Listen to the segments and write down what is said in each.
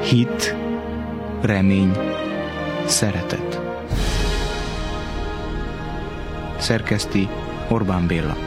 hit, remény, szeretet. Szerkeszti Orbán Béla.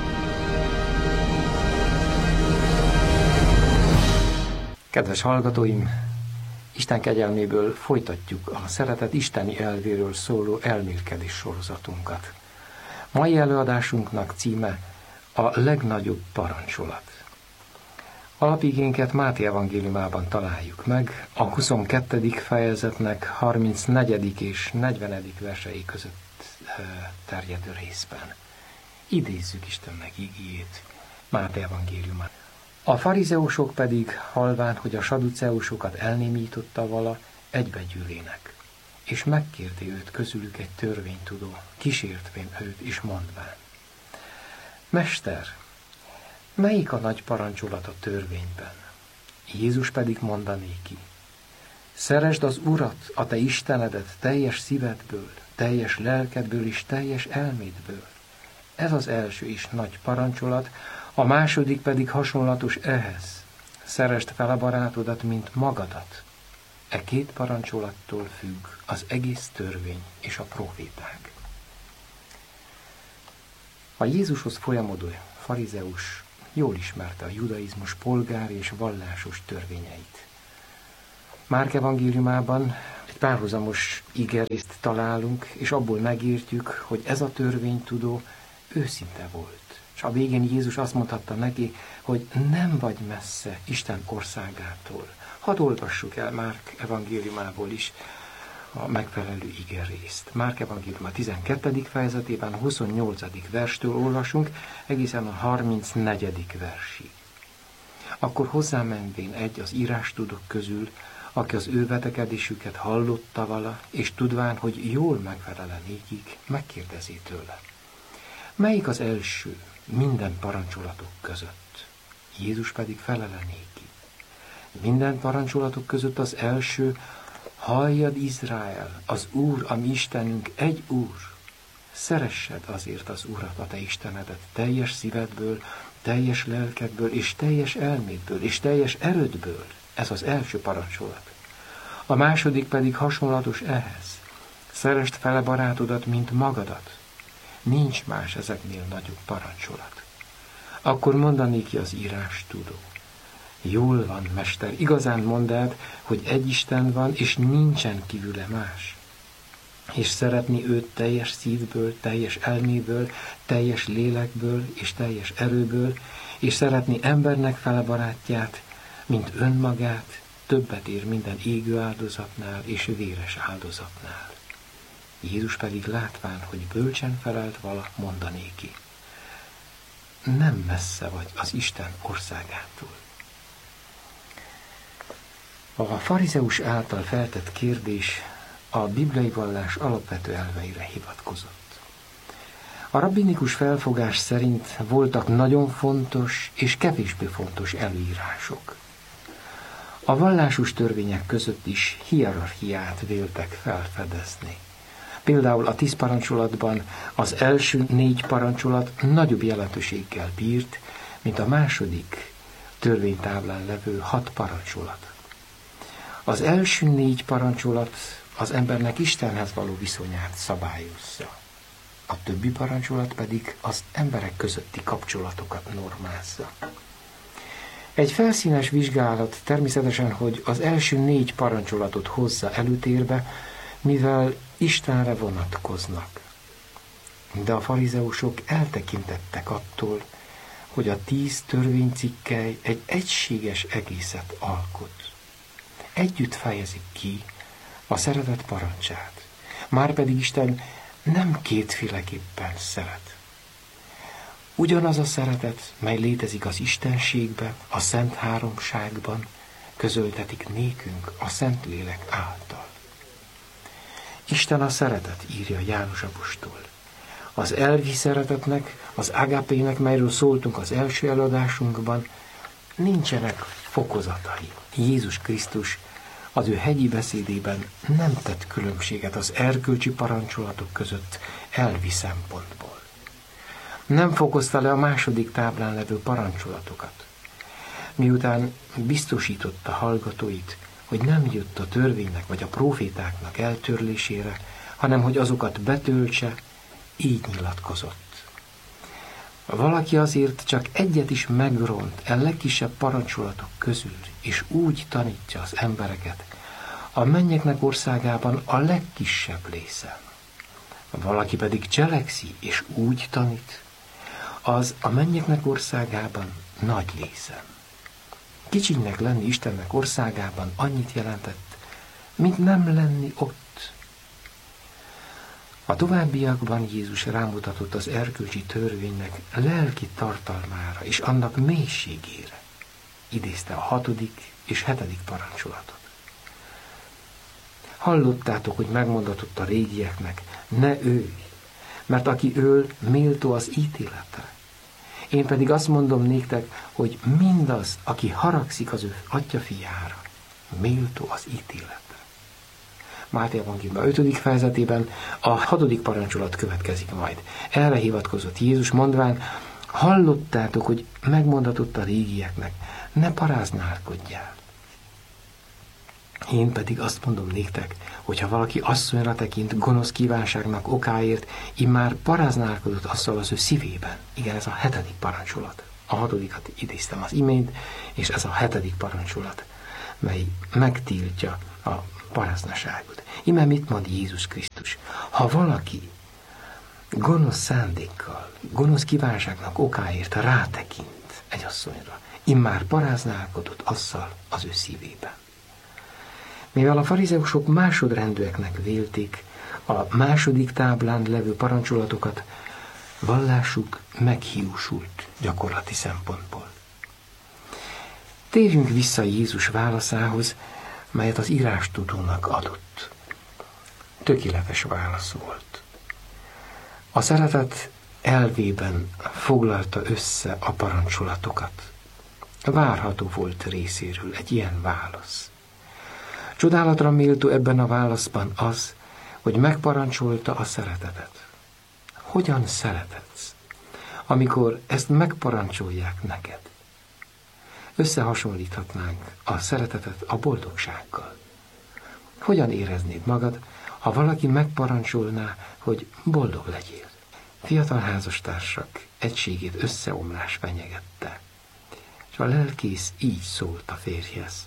Kedves hallgatóim, Isten kegyelméből folytatjuk a szeretet isteni elvéről szóló elmélkedés sorozatunkat. Mai előadásunknak címe a legnagyobb parancsolat. Alapigénket Máté evangéliumában találjuk meg, a 22. fejezetnek 34. és 40. versei között terjedő részben. Idézzük Istennek igéjét Máté evangéliumán. A farizeusok pedig, halván, hogy a saduceusokat elnémította vala, egybegyűlének, és megkérte őt közülük egy törvénytudó, kísértvén őt is mondván: Mester, melyik a nagy parancsolat a törvényben? Jézus pedig mondanéki: Szeresd az Urat, a te Istenedet teljes szívedből, teljes lelkedből és teljes elmédből. Ez az első is nagy parancsolat, a második pedig hasonlatos ehhez: szeresd fel a barátodat, mint magadat. E két parancsolattól függ az egész törvény és a proféták. A Jézushoz folyamodó farizeus jól ismerte a judaizmus polgári és vallásos törvényeit. Márk evangéliumában egy párhuzamos igerészt találunk, és abból megértjük, hogy ez a törvénytudó őszinte volt. És a végén Jézus azt mondhatta neki, hogy nem vagy messze Isten országától. Hadd olvassuk el Márk evangéliumából is a megfelelő igerészt. Márk evangélium a 12. fejezetében 28. verstől olvasunk, egészen a 34. versig. Akkor hozzámenvén egy az írástudók közül, aki az ő vetekedésüket hallotta vala, és tudván, hogy jól megfelele nékik, megkérdezi tőle: melyik az első minden parancsolatok között? Jézus pedig felele néki: minden parancsolatok között az első: halljad Izrael, az Úr, a mi Istenünk, egy Úr. Szeressed azért az Urat, a te Istenedet teljes szívedből, teljes lelkedből, és teljes elmédből, és teljes erődből. Ez az első parancsolat. A második pedig hasonlatos ehhez: szeresd fel a barátodat, mint magadat. Nincs más ezeknél nagyobb parancsolat. Akkor mondanéki az írástudó: jól van, mester, igazán mondd, hogy egy Isten van, és nincsen kívüle más. És szeretni őt teljes szívből, teljes elméből, teljes lélekből és teljes erőből, és szeretni embernek fele barátját, mint önmagát, többet ér minden égő áldozatnál és véres áldozatnál. Jézus pedig látván, hogy bölcsen felelt vala, mondanéki: nem messze vagy az Isten országától. A farizeus által feltett kérdés a bibliai vallás alapvető elveire hivatkozott. A rabbinikus felfogás szerint voltak nagyon fontos és kevésbé fontos előírások. A vallásos törvények között is hierarchiát véltek felfedezni. Például a 10 parancsolatban az első 4 parancsolat nagyobb jelentőséggel bírt, mint a második törvénytáblán levő 6 parancsolat. Az első 4 parancsolat az embernek Istenhez való viszonyát szabályozza. A többi parancsolat pedig az emberek közötti kapcsolatokat normázza. Egy felszínes vizsgálat természetesen, hogy az első 4 parancsolatot hozza előtérbe, mivel Istenre vonatkoznak. De a farizeusok eltekintettek attól, hogy a 10 törvénycikkely egy egységes egészet alkot. Együtt fejezik ki a szeretet parancsát. Márpedig Isten nem kétféleképpen szeret. Ugyanaz a szeretet, mely létezik az Istenségben, a Szent Háromságban, közöltetik nékünk a Szentlélek által. Isten a szeretet, írja János apostol. Az elvi szeretetnek, az ágápének, melyről szóltunk az első előadásunkban, nincsenek fokozatai. Jézus Krisztus az ő hegyi beszédében nem tett különbséget az erkölcsi parancsolatok között elvi szempontból. Nem fokozta le a második táblán levő parancsolatokat. Miután biztosította hallgatóit, hogy nem jött a törvénynek vagy a prófétáknak eltörlésére, hanem hogy azokat betöltse, így nyilatkozott. Valaki azért csak egyet is megront a legkisebb parancsolatok közül, és úgy tanítja az embereket, a mennyeknek országában a legkisebb lészen. Valaki pedig cselekszi, és úgy tanít, az a mennyeknek országában nagy lészen. Kicsinek lenni Istennek országában annyit jelentett, mint nem lenni ott. A továbbiakban Jézus rámutatott az erkölcsi törvénynek lelki tartalmára és annak mélységére. Idézte a 6. és 7. parancsolatot. Hallottátok, hogy megmondatott a régieknek, ne ölj, mert aki öl, méltó az ítéletre. Én pedig azt mondom néktek, hogy mindaz, aki haragszik az ő atya fiára, méltó az ítéletre. Máté evangéliuma 5. fejezetében a 6. parancsolat következik majd. Erre hivatkozott Jézus, mondván, hallottátok, hogy megmondatott a régieknek, ne paráználkodjál. Én pedig azt mondom néktek, hogyha valaki asszonyra tekint gonosz kívánságnak okáért, immár paráználkodott azzal az ő szívében. Igen, ez a 7. parancsolat. A 6. idéztem az imént, és ez a 7. parancsolat, mely megtiltja a paráznaságot. Íme mit mond Jézus Krisztus? Ha valaki gonosz szándékkal, gonosz kívánságnak okáért rátekint egy asszonyra, immár paráználkodott azzal az ő szívében. Mivel a farizeusok másodrendűeknek vélték a második táblán levő parancsolatokat, vallásuk meghiúsult gyakorlati szempontból. Térjünk vissza Jézus válaszához, melyet az írástudónak adott. Tökéletes válasz volt. A szeretet elvében foglalta össze a parancsolatokat. Várható volt részéről egy ilyen válasz. Csodálatra méltó ebben a válaszban az, hogy megparancsolta a szeretetet. Hogyan szeretetsz, amikor ezt megparancsolják neked? Összehasonlíthatnánk a szeretetet a boldogsággal. Hogyan éreznéd magad, ha valaki megparancsolná, hogy boldog legyél? Fiatal házastársak egységét összeomlás fenyegette, és a lelkész így szólt a férjhez.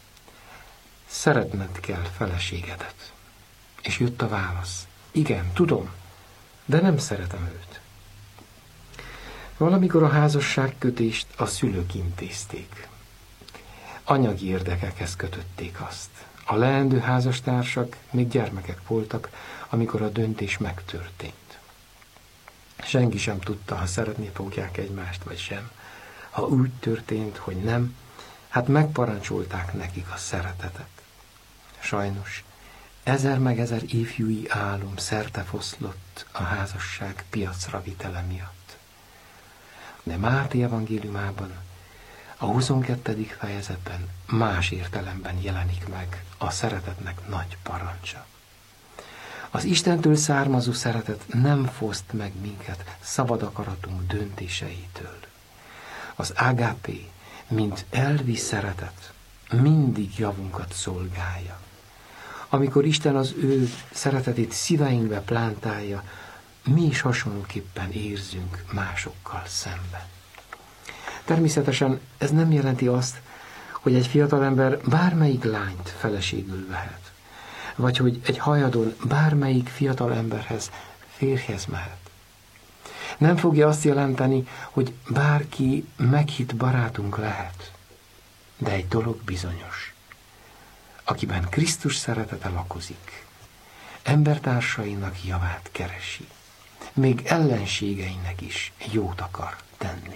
Szeretned kell feleségedet. És jött a válasz. Igen, tudom, de nem szeretem őt. Valamikor a házasságkötést a szülők intézték. Anyagi érdekekhez kötötték azt. A leendő házastársak még gyermekek voltak, amikor a döntés megtörtént. Senki sem tudta, ha szeretni fogják egymást, vagy sem. Ha úgy történt, hogy nem, hát megparancsolták nekik a szeretetet. Sajnos 1000 meg 1000 ifjúi álom szertefoszlott a házasság piacra vitele miatt. De Máté evangéliumában, a 22. fejezetben más értelemben jelenik meg a szeretetnek nagy parancsa. Az Istentől származó szeretet nem foszt meg minket szabad akaratunk döntéseitől. Az ágápé, mint elvi szeretet, mindig javunkat szolgálja. Amikor Isten az ő szeretetét szíveinkbe plántálja, mi is hasonlóképpen érzünk másokkal szemben. Természetesen ez nem jelenti azt, hogy egy fiatalember bármelyik lányt feleségül vehet, vagy hogy egy hajadon bármelyik fiatalemberhez, férjhez mehet. Nem fogja azt jelenteni, hogy bárki meghitt barátunk lehet, de egy dolog bizonyos. Akiben Krisztus szeretete lakozik, embertársainak javát keresi, még ellenségeinek is jót akar tenni.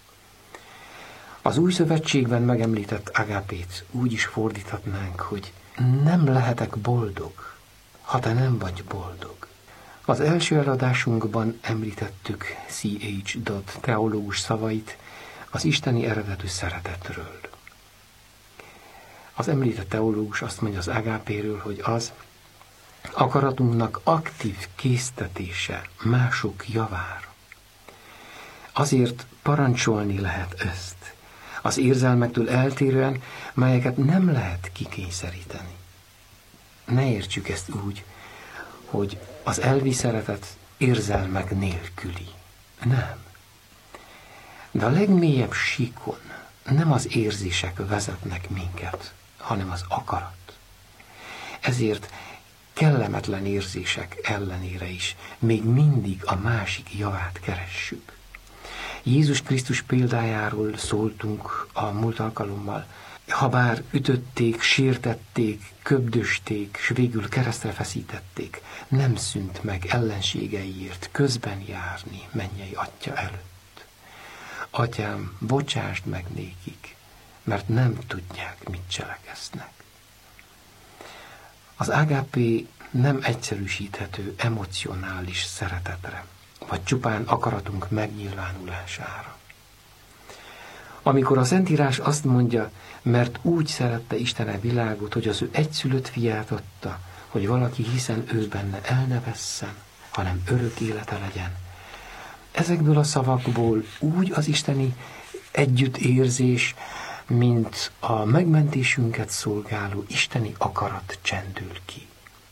Az Új Szövetségben megemlített agápét úgy is fordíthatnánk, hogy nem lehetek boldog, ha te nem vagy boldog. Az első eladásunkban említettük C.H. Dodd teológus szavait az isteni eredetű szeretetről. Az említett teológus azt mondja az agápéről, hogy az akaratunknak aktív késztetése mások javára. Azért parancsolni lehet ezt, az érzelmektől eltérően, melyeket nem lehet kikényszeríteni. Ne értsük ezt úgy, hogy az elvi szeretet érzelmek nélküli. Nem. De a legmélyebb síkon nem az érzések vezetnek minket, hanem az akarat. Ezért kellemetlen érzések ellenére is még mindig a másik javát keressük. Jézus Krisztus példájáról szóltunk a múlt alkalommal. Habár ütötték, sértették, köbdösték, s végül keresztre feszítették, nem szűnt meg ellenségeiért közben járni mennyei Atya előtt. Atyám, bocsásd meg nékik, mert nem tudják, mit cselekeznek. Az ágápé nem egyszerűsíthető emocionális szeretetre, vagy csupán akaratunk megnyilvánulására. Amikor a Szentírás azt mondja, mert úgy szerette Isten a világot, hogy az ő egyszülött fiát adta, hogy valaki hiszen ő benne el ne vesszen, hanem örök élete legyen. Ezekből a szavakból úgy az isteni együttérzés, mint a megmentésünket szolgáló isteni akarat csendül ki.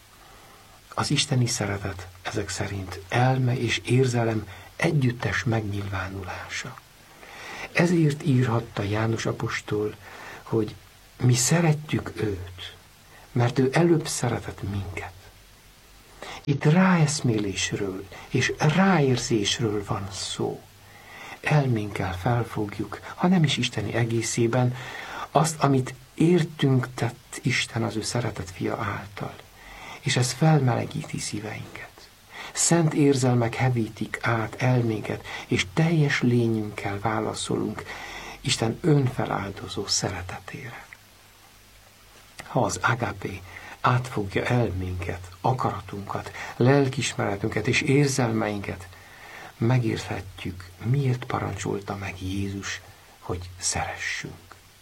Az isteni szeretet ezek szerint elme és érzelem együttes megnyilvánulása. Ezért írhatta János apostol, hogy mi szeretjük őt, mert ő előbb szeretett minket. Itt ráeszmélésről és ráérzésről van szó. Elménkkel felfogjuk, ha nem is isteni egészében, azt, amit értünk tett Isten az ő szeretett fia által. És ez felmelegíti szíveinket. Szent érzelmek hevítik át elménket, és teljes lényünkkel válaszolunk Isten önfeláldozó szeretetére. Ha az ágápé átfogja elménket, akaratunkat, lelkiismeretünket és érzelmeinket, megérthetjük, miért parancsolta meg Jézus, hogy szeressünk.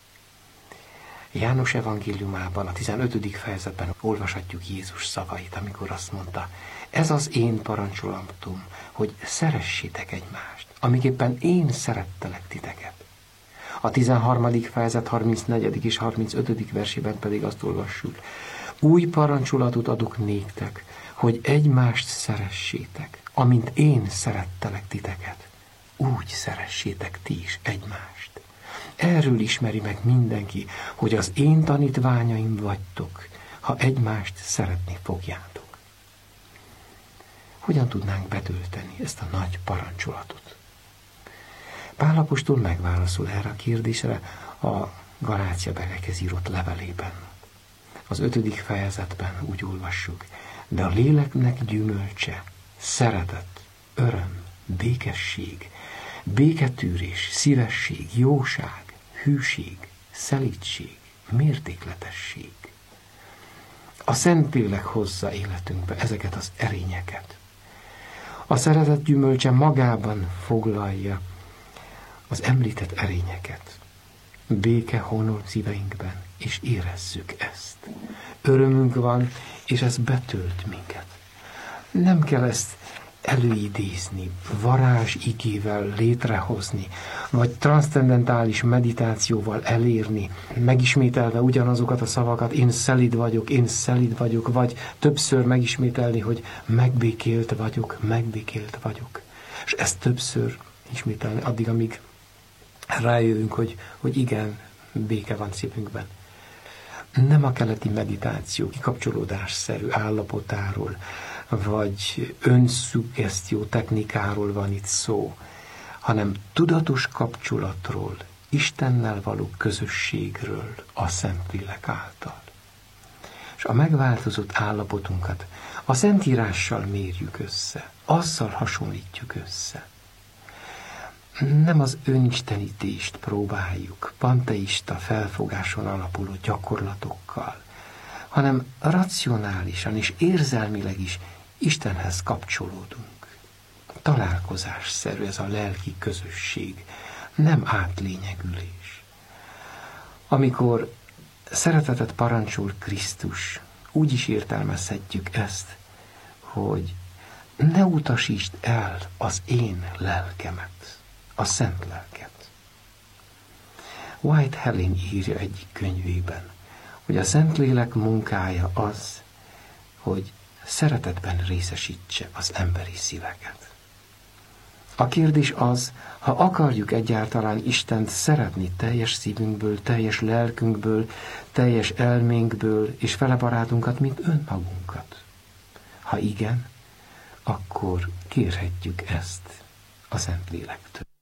János evangéliumában, a 15. fejezetben olvashatjuk Jézus szavait, amikor azt mondta, ez az én parancsolatom, hogy szeressétek egymást, amiképpen én szerettelek titeket. A 13. fejezet 34. és 35. versében pedig azt olvassuk, új parancsolatot adok néktek, hogy egymást szeressétek, amint én szerettelek titeket, úgy szeressétek ti is egymást. Erről ismeri meg mindenki, hogy az én tanítványaim vagytok, ha egymást szeretni fogjátok. Hogyan tudnánk betölteni ezt a nagy parancsolatot? Pál apostol megválaszol erre a kérdésre a Galáciabeliekhez írott levelében. Az 5. fejezetben úgy olvassuk, de a léleknek gyümölcse, szeretet, öröm, békesség, béketűrés, szívesség, jóság, hűség, szelídség, mértékletesség. A Szentlélek hozza életünkbe ezeket az erényeket. A szeretet gyümölcse magában foglalja az említett erényeket. Béke honol szíveinkben, és érezzük ezt. Örömünk van, és ez betölt minket. Nem kell ezt előidézni, varázsigével létrehozni, vagy transzcendentális meditációval elérni, megismételve ugyanazokat a szavakat, én szelíd vagyok, vagy többször megismételni, hogy megbékélt vagyok. És ezt többször ismételni, addig, amíg rájövünk, hogy igen, béke van szívünkben. Nem a keleti meditáció kikapcsolódásszerű állapotáról, vagy önszuggesztió technikáról van itt szó, hanem tudatos kapcsolatról, Istennel való közösségről a Szentlélek által. És a megváltozott állapotunkat a Szentírással mérjük össze, azzal hasonlítjuk össze. Nem az önistenítést próbáljuk panteista felfogáson alapuló gyakorlatokkal, hanem racionálisan és érzelmileg is Istenhez kapcsolódunk. Találkozásszerű ez a lelki közösség, nem átlényegülés. Amikor szeretetet parancsol Krisztus, úgy is értelmezhetjük ezt, hogy ne utasítsd el az én lelkemet, a szent lelket. White Helen írja egyik könyvében, hogy a Szentlélek munkája az, hogy szeretetben részesítse az emberi szíveket. A kérdés az, ha akarjuk egyáltalán Istent szeretni teljes szívünkből, teljes lelkünkből, teljes elménkből, és fele barátunkat, mint önmagunkat. Ha igen, akkor kérhetjük ezt a Szentlélektől.